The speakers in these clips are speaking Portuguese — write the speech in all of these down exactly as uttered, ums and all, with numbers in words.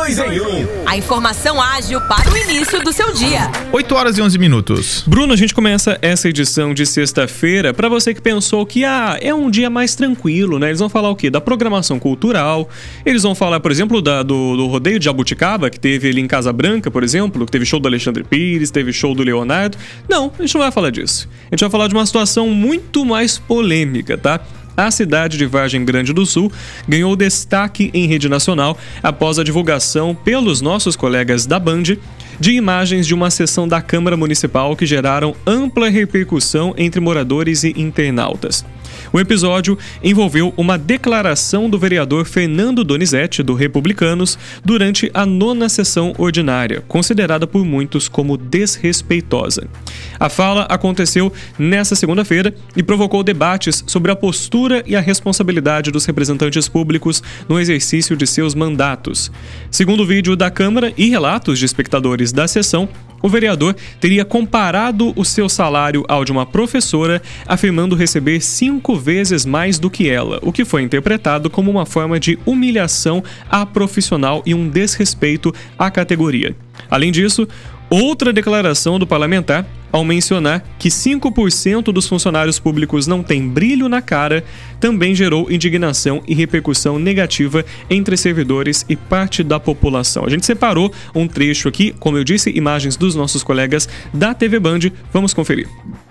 Dois em um. A informação ágil para o início do seu dia. oito horas e onze minutos. Bruno, a gente começa essa edição de sexta-feira para você que pensou que ah, é um dia mais tranquilo, né? Eles vão falar o quê? Da programação cultural. Eles vão falar, por exemplo, da, do, do rodeio de Jabuticaba, que teve ali em Casa Branca, por exemplo, que teve show do Alexandre Pires, teve show do Leonardo. Não, a gente não vai falar disso. A gente vai falar de uma situação muito mais polêmica, tá? A cidade de Vargem Grande do Sul ganhou destaque em rede nacional após a divulgação pelos nossos colegas da Band de imagens de uma sessão da Câmara Municipal que geraram ampla repercussão entre moradores e internautas. O episódio envolveu uma declaração do vereador Fernando Donizete, do Republicanos, durante a nona sessão ordinária, considerada por muitos como desrespeitosa. A fala aconteceu nesta segunda-feira e provocou debates sobre a postura e a responsabilidade dos representantes públicos no exercício de seus mandatos. Segundo o vídeo da Câmara e relatos de espectadores da sessão, o vereador teria comparado o seu salário ao de uma professora, afirmando receber cinco vezes mais do que ela, o que foi interpretado como uma forma de humilhação à profissional e um desrespeito à categoria. Além disso, outra declaração do parlamentar, ao mencionar que cinco por cento dos funcionários públicos não têm brilho na cara, também gerou indignação e repercussão negativa entre servidores e parte da população. A gente separou um trecho aqui, como eu disse, imagens dos nossos colegas da T V Band. Vamos conferir.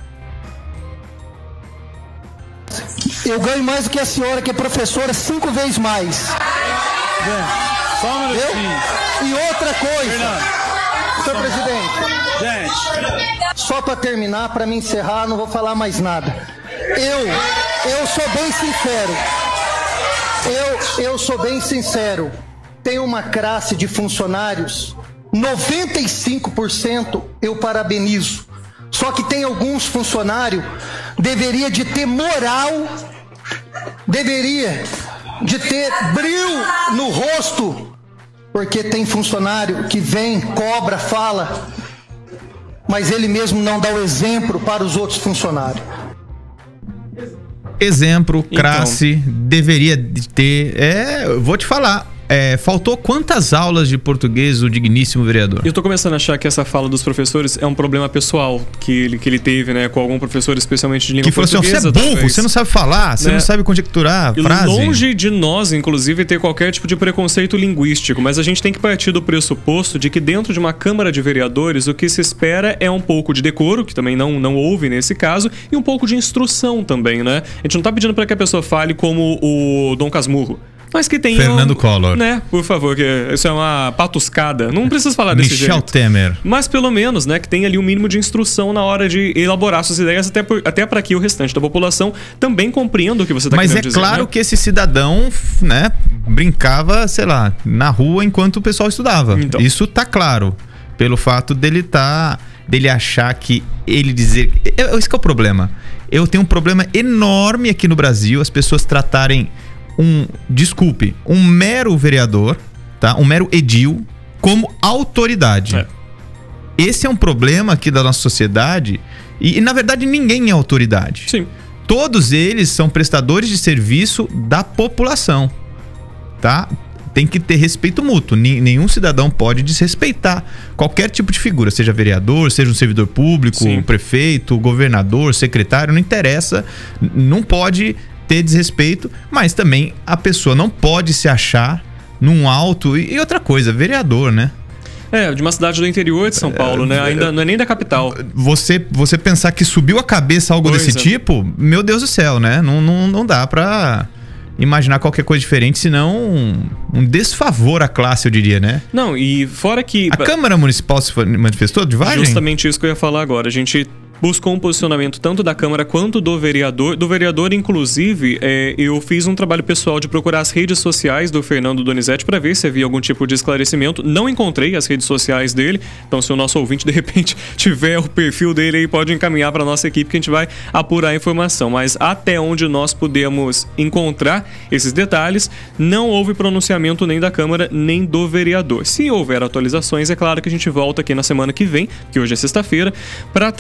Eu ganho mais do que a senhora, que é professora, cinco vezes mais. Gente, só um minutinho. E outra coisa, Fernando. senhor presidente. Gente. Só para terminar, para me encerrar, não vou falar mais nada. Eu, eu sou bem sincero. Eu, eu sou bem sincero. Tem uma classe de funcionários, noventa e cinco por cento eu parabenizo. Só que tem alguns funcionários, deveria de ter moral, deveria de ter brilho no rosto, porque tem funcionário que vem, cobra, fala, mas ele mesmo não dá o exemplo para os outros funcionários. Exemplo, classe, então, deveria ter. É, eu vou te falar. É, faltou quantas aulas de português o digníssimo vereador? Eu tô começando a achar que essa fala dos professores é um problema pessoal que ele, que ele teve, né, com algum professor, especialmente de língua que falou portuguesa. Assim, você é burro, talvez. Você não sabe falar, você né? não sabe conjecturar e frase. Longe de nós, inclusive, ter qualquer tipo de preconceito linguístico, mas a gente tem que partir do pressuposto de que dentro de uma Câmara de Vereadores o que se espera é um pouco de decoro, que também não, não houve nesse caso, e um pouco de instrução também, né? A gente não tá pedindo para que a pessoa fale como o Dom Casmurro, mas que tenha... Fernando Collor. Né, por favor, que isso é uma patuscada. Não precisa falar desse Michel jeito. Temer. Mas pelo menos, né, que tenha ali um mínimo de instrução na hora de elaborar suas ideias, até, por, até para que o restante da população também compreenda o que você está querendo dizer. Mas é claro né? que esse cidadão, né, brincava, sei lá, na rua enquanto o pessoal estudava. Então. Isso tá claro. Pelo fato dele tá... dele achar que ele dizer... Esse que é o problema. Eu tenho um problema enorme aqui no Brasil, as pessoas tratarem um, desculpe, um mero vereador, tá? Um mero edil, como autoridade. É. Esse é um problema aqui da nossa sociedade e, e, na verdade, ninguém é autoridade. Sim. Todos eles são prestadores de serviço da população, tá? Tem que ter respeito mútuo. Nenhum cidadão pode desrespeitar qualquer tipo de figura, seja vereador, seja um servidor público, Sim. prefeito, governador, secretário, não interessa, não pode ter desrespeito, mas também a pessoa não pode se achar num alto. E outra coisa, vereador, né? É, de uma cidade do interior de São Paulo, é, né? Ainda não é nem da capital. Você, você pensar que subiu a cabeça algo pois desse é. tipo, meu Deus do céu, né? Não, não, não dá pra imaginar qualquer coisa diferente, senão um, um desfavor à classe, eu diria, né? Não, e fora que... A Câmara Municipal se manifestou de Vargem? Justamente isso que eu ia falar agora. A gente buscou um posicionamento tanto da Câmara quanto do vereador. Do vereador, inclusive, é, eu fiz um trabalho pessoal de procurar as redes sociais do Fernando Donizete para ver se havia algum tipo de esclarecimento. Não encontrei as redes sociais dele, então se o nosso ouvinte, de repente, tiver o perfil dele aí, pode encaminhar para nossa equipe que a gente vai apurar a informação. Mas até onde nós pudemos encontrar esses detalhes, não houve pronunciamento nem da Câmara, nem do vereador. Se houver atualizações, é claro que a gente volta aqui na semana que vem, que hoje é sexta-feira, para trazer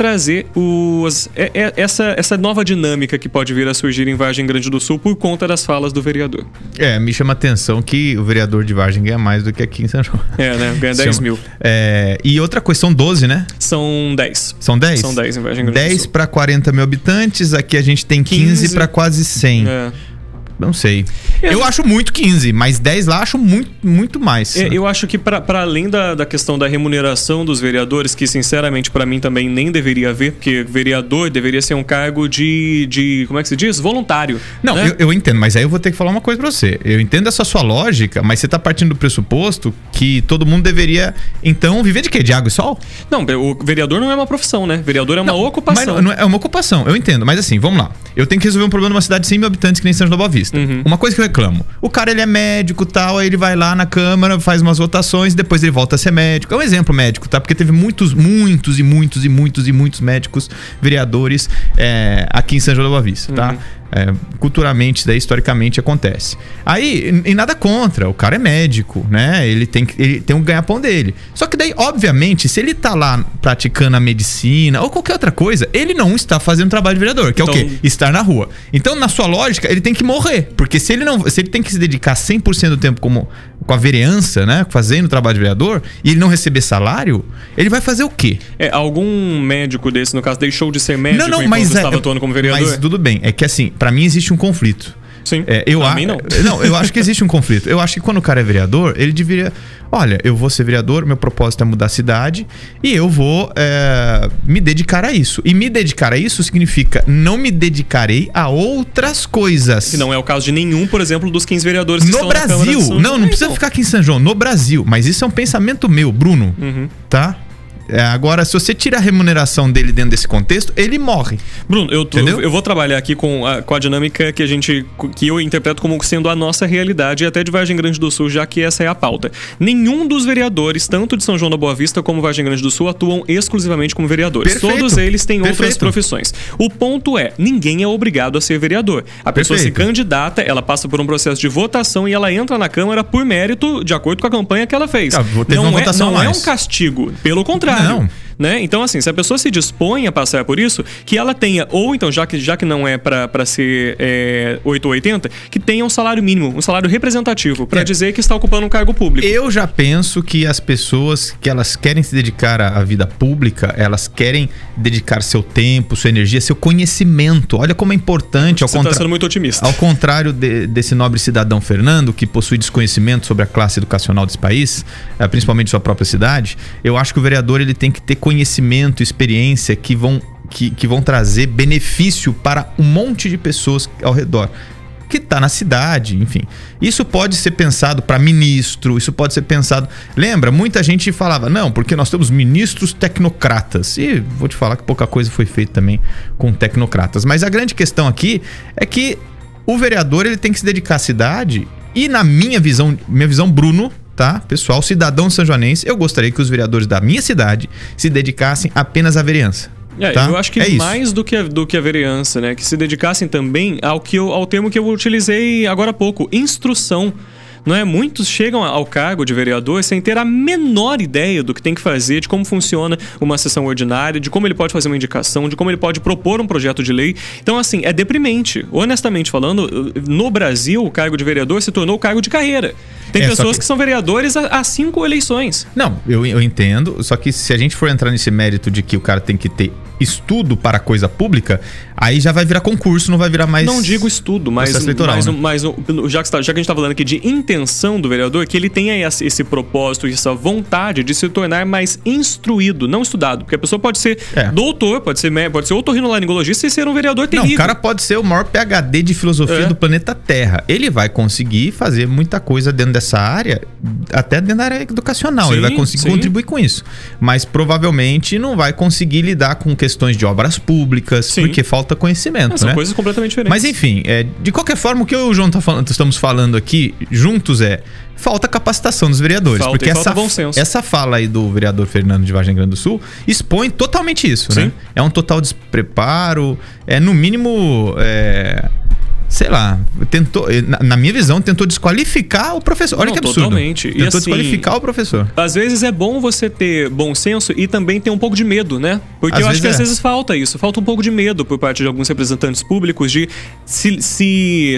os, é, é, essa, essa nova dinâmica que pode vir a surgir em Vargem Grande do Sul por conta das falas do vereador. É, me chama a atenção que o vereador de Vargem ganha mais do que aqui em São João. É, né? Ganha dez mil. É, e outra coisa, são doze, né? São dez. São dez? São dez em Vargem Grande do Sul. dez para quarenta mil habitantes, aqui a gente tem quinze, quinze para quase cem. É. Não sei. Eu, eu acho muito quinze, mas dez lá acho muito, muito mais. É, eu acho que para além da, da questão da remuneração dos vereadores, que sinceramente para mim também nem deveria haver, porque vereador deveria ser um cargo de, de como é que se diz? Voluntário. Não, né? eu, eu entendo, mas aí eu vou ter que falar uma coisa pra você. Eu entendo essa sua lógica, mas você tá partindo do pressuposto que todo mundo deveria, então, viver de quê? De água e sol? Não, o vereador não é uma profissão, né? Vereador é uma não, ocupação. Mas não, não é uma ocupação, eu entendo. Mas assim, vamos lá. Eu tenho que resolver um problema numa cidade de cem mil habitantes que nem São João da Boa Vista. Uhum. Uma coisa que eu reclamo. O cara, ele é médico e tal, aí ele vai lá na Câmara, faz umas votações, depois ele volta a ser médico. É um exemplo médico, tá? Porque teve muitos, muitos e muitos e muitos e muitos médicos vereadores é, aqui em São João da Boa Vista, tá? Uhum. É, culturalmente, daí historicamente acontece. Aí, e nada contra, o cara é médico, né? Ele tem, ele tem um ganha-pão dele. Só que daí, obviamente, se ele tá lá praticando a medicina ou qualquer outra coisa, ele não está fazendo trabalho de vereador, que então... é o quê? Estar na rua. Então, na sua lógica, ele tem que morrer. Porque se ele não, se ele tem que se dedicar cem por cento do tempo como, com a vereança, né? Fazendo o trabalho de vereador, e ele não receber salário, ele vai fazer o quê? É, algum médico desse, no caso, deixou de ser médico não, não, enquanto mas estava é, atuando como vereador? Mas tudo bem, é que assim, pra mim existe um conflito. Sim, é, eu pra a... mim não. Não, eu acho que existe um conflito. Eu acho que quando o cara é vereador, ele deveria... Olha, eu vou ser vereador, meu propósito é mudar a cidade e eu vou é, me dedicar a isso. E me dedicar a isso significa não me dedicarei a outras coisas. Que não é o caso de nenhum, por exemplo, dos quinze vereadores que no estão Brasil, na Câmara de São não, não precisa então. ficar aqui em São João, no Brasil. Mas isso é um pensamento meu, Bruno, uhum. tá? É, agora, se você tira a remuneração dele dentro desse contexto, ele morre. Bruno, eu, tô, eu vou trabalhar aqui com a, com a dinâmica que a gente, que eu interpreto como sendo a nossa realidade, e até de Vargem Grande do Sul, já que essa é a pauta. Nenhum dos vereadores, tanto de São João da Boa Vista como Vargem Grande do Sul, atuam exclusivamente como vereadores. Perfeito. Todos eles têm Perfeito. outras profissões. O ponto é, ninguém é obrigado a ser vereador. A pessoa Perfeito. se candidata, ela passa por um processo de votação e ela entra na Câmara por mérito, de acordo com a campanha que ela fez. Ah, não é, não é um castigo, pelo contrário. Não. Né? Então, assim, se a pessoa se dispõe a passar por isso, que ela tenha, ou então, já que, já que não é para ser é, oito ou oitenta, que tenha um salário mínimo, um salário representativo, para é. dizer que está ocupando um cargo público. Eu já penso que as pessoas que elas querem se dedicar à vida pública, elas querem dedicar seu tempo, sua energia, seu conhecimento. Olha como é importante. Você está sendo muito otimista. Ao contrário de, desse nobre cidadão Fernando, que possui desconhecimento sobre a classe educacional desse país, principalmente sua própria cidade, eu acho que o vereador ele tem que ter conhecimento, experiência que vão, que, que vão trazer benefício para um monte de pessoas ao redor que está na cidade, enfim. Isso pode ser pensado para ministro, isso pode ser pensado... Lembra, muita gente falava, não, porque nós temos ministros tecnocratas. E vou te falar que pouca coisa foi feita também com tecnocratas. Mas a grande questão aqui é que o vereador ele tem que se dedicar à cidade e, na minha visão, minha visão, Bruno... Tá? Pessoal, cidadão sanjoanense, eu gostaria que os vereadores da minha cidade se dedicassem apenas à vereança. É, tá? Eu acho que é mais do que, a, do que a vereança, né? Que se dedicassem também ao, que eu, ao termo que eu utilizei agora há pouco, instrução. Não é? Muitos chegam ao cargo de vereador sem ter a menor ideia do que tem que fazer, de como funciona uma sessão ordinária, de como ele pode fazer uma indicação, de como ele pode propor um projeto de lei. Então, assim, é deprimente. Honestamente falando, no Brasil, o cargo de vereador se tornou o cargo de carreira. Tem é, pessoas que... que são vereadores há, há cinco eleições. Não, eu, eu entendo, só que se a gente for entrar nesse mérito de que o cara tem que ter estudo para coisa pública, aí já vai virar concurso, não vai virar mais... Não digo estudo, mas, mas, né? mas já, que tá, já que a gente está falando aqui de intenção do vereador, que ele tenha esse, esse propósito e essa vontade de se tornar mais instruído, não estudado. Porque a pessoa pode ser é. doutor, pode ser, pode ser otorrinolaringologista e ser um vereador terrível. Não, o cara pode ser o maior P H D de filosofia é. do planeta Terra. Ele vai conseguir fazer muita coisa dentro dessa área, até dentro da área educacional. Sim, ele vai conseguir sim. contribuir com isso. Mas provavelmente não vai conseguir lidar com questões de obras públicas, sim. porque falta conhecimento, é, são né? coisas completamente diferentes. Mas enfim, é, de qualquer forma, o que eu e o João tá falando, estamos falando aqui juntos é falta capacitação dos vereadores. Falta, porque falta essa, bom senso. essa fala aí do vereador Fernando de Vargem Grande do Sul expõe totalmente isso, sim. né? É um total despreparo, é no mínimo... É, sei lá, tentou, na, na minha visão, tentou desqualificar o professor. Olha Não, que absurdo. totalmente. E Tentou assim, desqualificar o professor. Às vezes é bom você ter bom senso e também ter um pouco de medo, né? Porque Às eu acho vezes que às é. vezes falta isso. Falta um pouco de medo por parte de alguns representantes públicos de se, se